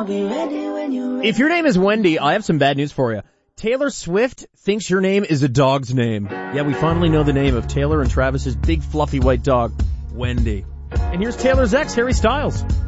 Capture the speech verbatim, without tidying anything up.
be ready when you're ready. If your name is Wendy, I have some bad news for you. Taylor Swift thinks your name is a dog's name. Yeah, we finally know the name of Taylor and Travis's big fluffy white dog, Wendy. And here's Taylor's ex, Harry Styles.